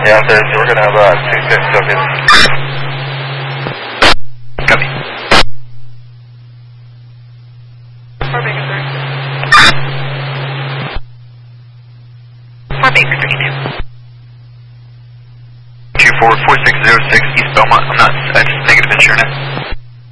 Yeah, Thursday, we're going to have 2-6 sockets. Copy. 4 Baker 32. 4 Baker 32. 244606 East Belmont. I'm not, that's negative insurance.